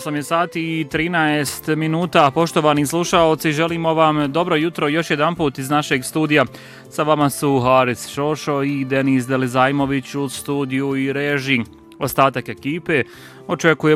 8 je sati i 13 minuta. Poštovani slušaoci, želimo vam dobro jutro još jedan put iz našeg studija. Sa vama su Haris Šošo i Denis Delizajmović u studiju i režiji. Ostatak ekipe očekuje